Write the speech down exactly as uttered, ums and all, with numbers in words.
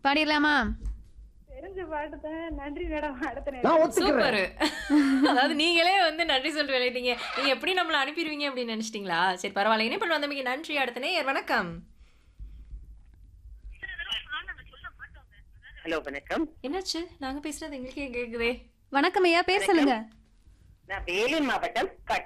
பாடிடலாமா? தெரிஞ்ச பாட்டு தான். நன்றி மேடம். அடுத்த நான் நேரம். ஒத்துக்கிறேன். சூப்பர். அதாவது நீங்களே வந்து நன்றி சொல்லிட்டு விளையாட்டீங்க. நீங்க எப்படி நம்மள அனுப்பிடுவீங்க அப்படின்னு நினைச்சிட்டீங்களா? சரி பரவாயில்ல. இணைப்பில் வந்தமைக்கு நன்றி. அடுத்த நேயர் வணக்கம். ஹலோ வணக்கம். என்னாச்சு? நாங்க பேசுறது எங்களுக்கே கேக்குதே. வணக்கம் ஐயா, பேர் சொல்லுங்க. நான் வேலூர் மாவட்டம்